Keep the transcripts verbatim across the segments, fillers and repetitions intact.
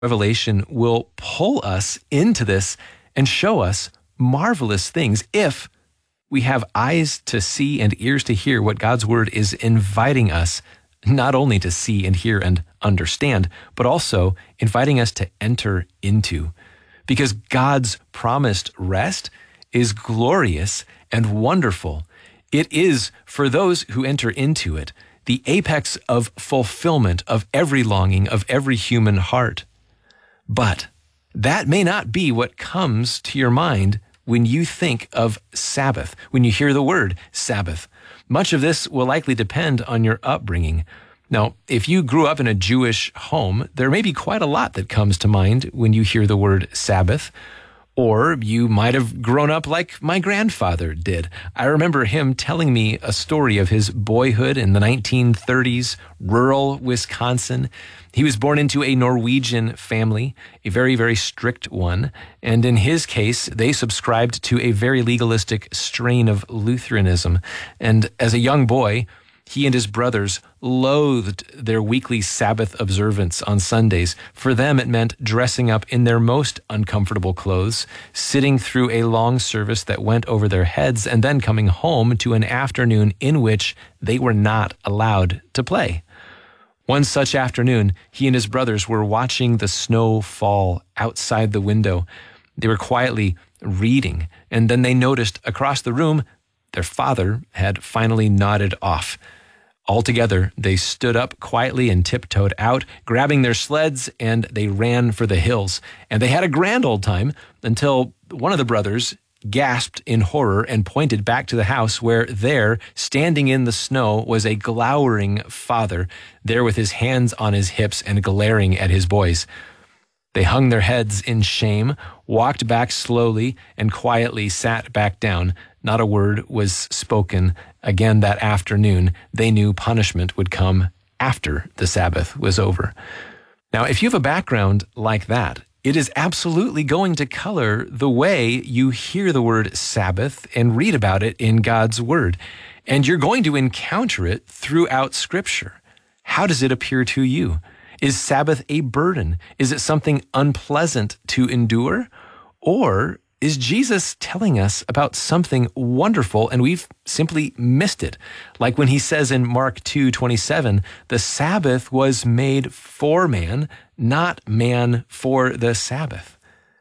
Revelation will pull us into this and show us marvelous things if we have eyes to see and ears to hear what God's word is inviting us not only to see and hear and understand, but also inviting us to enter into. Because God's promised rest is glorious and wonderful. It is, for those who enter into it, the apex of fulfillment of every longing of every human heart. But that may not be what comes to your mind when you think of Sabbath, when you hear the word Sabbath. Much of this will likely depend on your upbringing. Now, if you grew up in a Jewish home, there may be quite a lot that comes to mind when you hear the word Sabbath. Or you might have grown up like my grandfather did. I remember him telling me a story of his boyhood in the nineteen thirties, rural Wisconsin. He was born into a Norwegian family, a very, very strict one. And in his case, they subscribed to a very legalistic strain of Lutheranism. And as a young boy, he and his brothers loathed their weekly Sabbath observance on Sundays. For them, it meant dressing up in their most uncomfortable clothes, sitting through a long service that went over their heads, and then coming home to an afternoon in which they were not allowed to play. One such afternoon, he and his brothers were watching the snow fall outside the window. They were quietly reading, and then they noticed across the room their father had finally nodded off. Altogether, they stood up quietly and tiptoed out, grabbing their sleds, and they ran for the hills. And they had a grand old time until one of the brothers gasped in horror and pointed back to the house where there, standing in the snow, was a glowering father, there with his hands on his hips and glaring at his boys. They hung their heads in shame, walked back slowly, and quietly sat back down. Not a word was spoken. Again that afternoon, they knew punishment would come after the Sabbath was over. Now, if you have a background like that, it is absolutely going to color the way you hear the word Sabbath and read about it in God's word. And you're going to encounter it throughout Scripture. How does it appear to you? Is Sabbath a burden? Is it something unpleasant to endure? Or is Jesus telling us about something wonderful and we've simply missed it? Like when he says in Mark two twenty-seven, the Sabbath was made for man, not man for the Sabbath.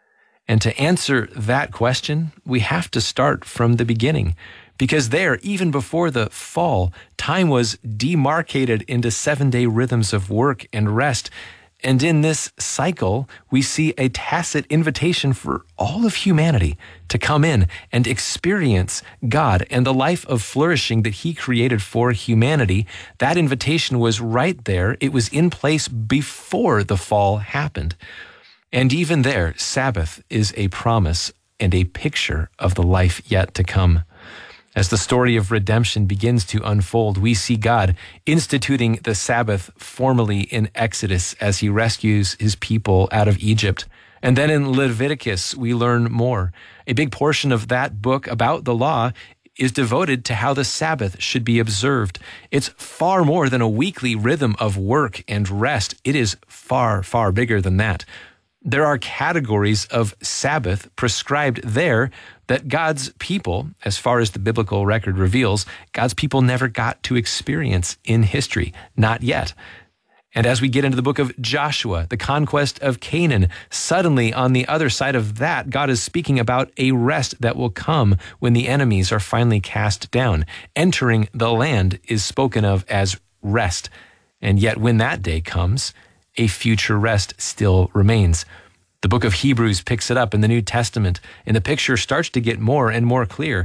And to answer that question, we have to start from the beginning. Because there, even before the fall, time was demarcated into seven-day rhythms of work and rest. And in this cycle, we see a tacit invitation for all of humanity to come in and experience God and the life of flourishing that he created for humanity. That invitation was right there. It was in place before the fall happened. And even there, Sabbath is a promise and a picture of the life yet to come. As the story of redemption begins to unfold, we see God instituting the Sabbath formally in Exodus as he rescues his people out of Egypt. And then in Leviticus, we learn more. A big portion of that book about the law is devoted to how the Sabbath should be observed. It's far more than a weekly rhythm of work and rest. It is far, far bigger than that. There are categories of Sabbath prescribed there that God's people, as far as the biblical record reveals, God's people never got to experience in history, not yet. And as we get into the book of Joshua, the conquest of Canaan, suddenly on the other side of that, God is speaking about a rest that will come when the enemies are finally cast down. Entering the land is spoken of as rest. And yet when that day comes, a future rest still remains. The book of Hebrews picks it up in the New Testament, and the picture starts to get more and more clear.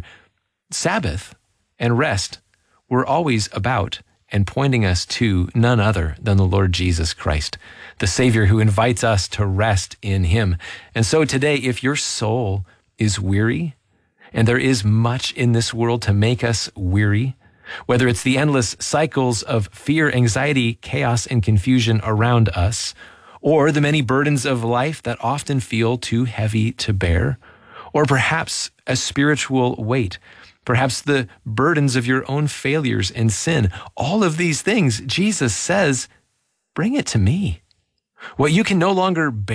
Sabbath and rest were always about and pointing us to none other than the Lord Jesus Christ, the Savior who invites us to rest in him. And so today, if your soul is weary, and there is much in this world to make us weary, whether it's the endless cycles of fear, anxiety, chaos, and confusion around us, or the many burdens of life that often feel too heavy to bear, or perhaps a spiritual weight, perhaps the burdens of your own failures and sin, all of these things, Jesus says, bring it to me. What you can no longer